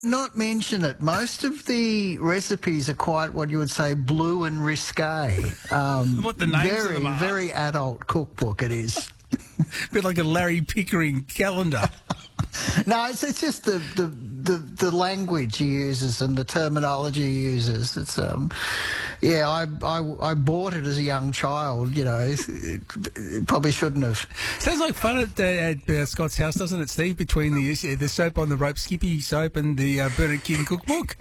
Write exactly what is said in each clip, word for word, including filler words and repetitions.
not mention it. Most of the recipes are quite what you would say blue and risque. Um, What the names very, of them are. very adult cookbook it is. A bit like a Larry Pickering calendar. No, it's, it's just the, the, the, the language he uses and the terminology he uses. It's um, yeah, I, I, I bought it as a young child. You know, it, it probably shouldn't have. Sounds like fun at, uh, at uh, Scott's house, doesn't it, Steve? Between the uh, the soap on the rope, Skippy soap, and the uh, Bernard King cookbook.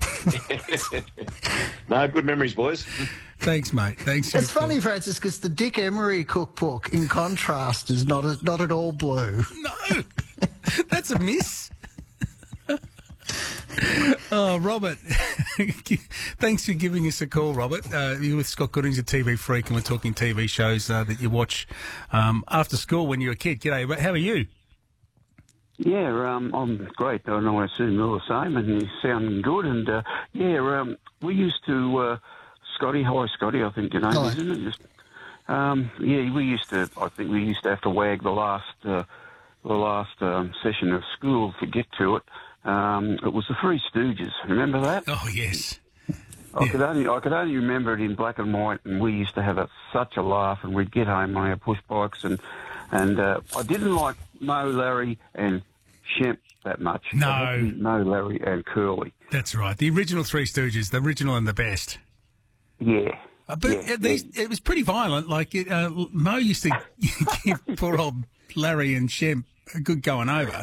No, good memories, boys. Thanks, mate. Thanks. It's funny, Francis, because the Dick Emery cookbook, in contrast, is not a, not at all blue. No, that's a miss. Oh, Robert, thanks for giving us a call, Robert. Uh, you're with Scott Goodings, a T V freak, and we're talking T V shows uh, that you watch um, after school when you're a kid. G'day, how are you? Yeah, um, I'm great. I know I assume you're the same, and you sound good. And uh, yeah, um, we used to uh, Scotty, hi Scotty, I think your name Hello. is, isn't it? Just, um, yeah, we used to. I think we used to have to wag the last uh, the last um, session of school to get to it. Um, it was the Three Stooges. Remember that? Oh, yes. I Yeah. could only I could only remember it in black and white, and we used to have a, such a laugh. And we'd get home on our push bikes, and and uh, I didn't like Mo, Larry, and Shemp that much. No. It had to be Mo, Larry, and Curly. That's right. The original Three Stooges, the original and the best. Yeah. Uh, but yeah, uh, these, it was pretty violent. Like it, uh, Mo used to give poor old Larry and Shemp a good going over.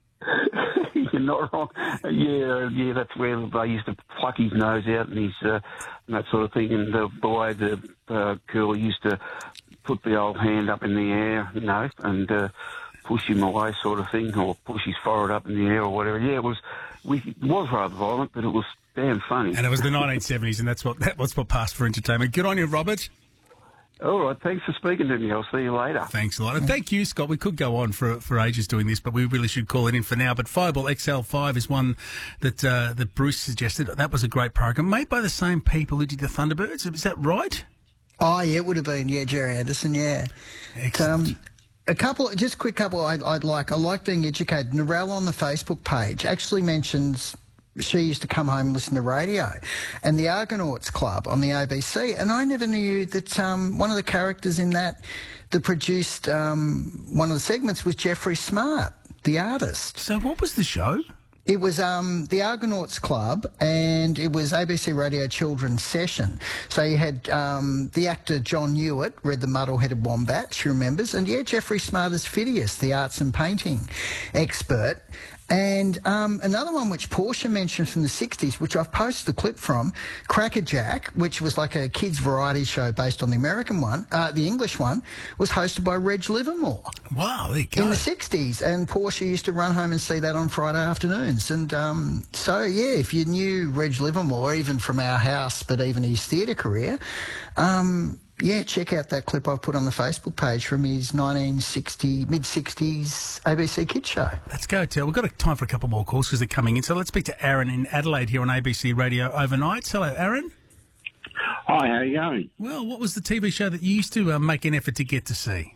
You're not wrong. Yeah, yeah, that's where they used to pluck his nose out and his uh, and that sort of thing. And the, the way the uh, Curly used to put the old hand up in the air, you know, and uh, push him away, sort of thing, or push his forehead up in the air or whatever. Yeah, it was. We, it was rather violent, but it was damn funny. And it was the nineteen seventies, and that's what that was what passed for entertainment. Good on you, Robert. All right, thanks for speaking to me. I'll see you later. Thanks a lot. And thank you, Scott. We could go on for for ages doing this, but we really should call it in for now. But Fireball X L five is one that uh, that Bruce suggested. That was a great program, made by the same people who did the Thunderbirds. Is that right? Oh, yeah, it would have been, yeah, Jerry Anderson, yeah. Excellent. Um, a couple, just a quick couple I'd, I'd like. I like being educated. Narelle on the Facebook page actually mentions she used to come home and listen to radio, and the Argonauts Club on the A B C. And I never knew that um, one of the characters in that that produced um, one of the segments was Jeffrey Smart, the artist. So what was the show? It was um, the Argonauts Club, and it was A B C Radio Children's Session. So you had um, the actor John Hewitt, read the Muddle-Headed Wombat, she remembers, and yeah, Jeffrey Smart as Phidias, the arts and painting expert. And um, another one which Portia mentioned from the sixties, which I've posted the clip from, Crackerjack, which was like a kids' variety show based on the American one, uh, the English one, was hosted by Reg Livermore. Wow, there you go. In the sixties, and Portia used to run home and see that on Friday afternoons. And um, so, yeah, if you knew Reg Livermore, even from Our House, but even his theatre career, um, yeah, check out that clip I've put on the Facebook page from his nineteen sixty, mid-sixties A B C Kids show. Let's go, Tel. We've got time for a couple more calls because they're coming in. So let's speak to Aaron in Adelaide here on A B C Radio Overnight. Hello, Aaron. Hi, how are you going? Well, what was the T V show that you used to uh, make an effort to get to see?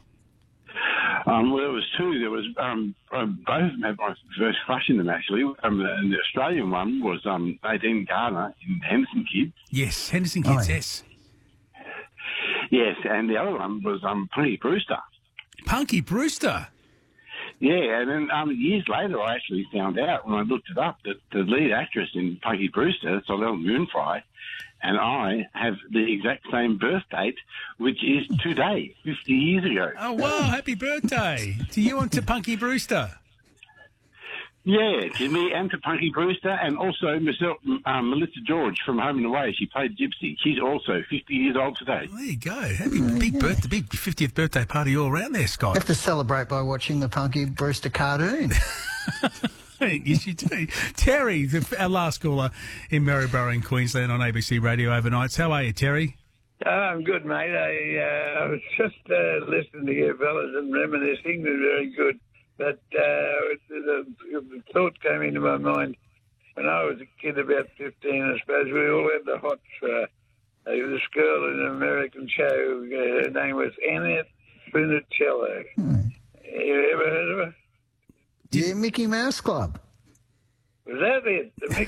Um, well, there was two. There was um, um, both of them had my first crush in them, actually. Um, the, the Australian one was um, Nadine Gardner in Henderson Kids. Yes, Henderson Kids, Oh, yeah. yes. Yes, and the other one was um, Punky Brewster. Punky Brewster. Yeah, and then um, years later, I actually found out when I looked it up that the lead actress in Punky Brewster, Solel Moonfry, and I have the exact same birth date, which is today, fifty years ago. Oh, wow, happy birthday to you and to Punky Brewster. Yeah, to me and to Punky Brewster, and also myself, um, Melissa George from Home and Away. She played Gypsy. She's also fifty years old today. There you go. Happy big birthday, big fiftieth birthday party all around there, You Scott. have to celebrate by watching the Punky Brewster cartoon. Yes, you do. Terry, the, our last caller in Maryborough in Queensland on A B C Radio Overnights. How are you, Terry? Oh, I'm good, mate. I, uh, I was just uh, listening to you fellas and reminiscing. It was very good. But uh, the, the thought came into my mind when I was a kid, about fifteen, I suppose. We all had the hots for uh, this girl in an American show. Uh, her name was Annette Funicello. Hmm. You ever heard of her? Yeah, Mickey Mouse Club. Was that it? The